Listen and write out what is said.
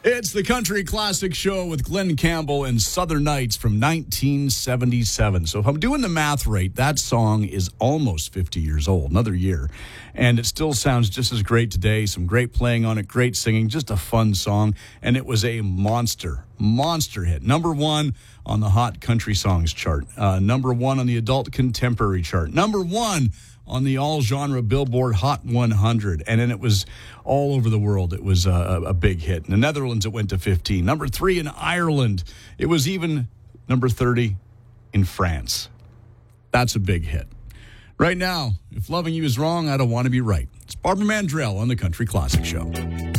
It's the Country Classic Show with Glenn Campbell and Southern Nights from 1977. So if I'm doing the math right, that song is almost 50 years old, another year. And it still sounds just as great today. Some great playing on it, great singing, just a fun song. And it was a monster hit. Number one on the Hot Country Songs chart. Number one on the Adult Contemporary chart. Number one on the all-genre Billboard Hot 100, and then it was all over the world. It was a big hit. In the Netherlands, it went to 15. Number 3 in Ireland. It was even number 30 in France. That's a big hit. Right now, if loving you is wrong, I don't want to be right. It's Barbara Mandrell on the Country Classic Show.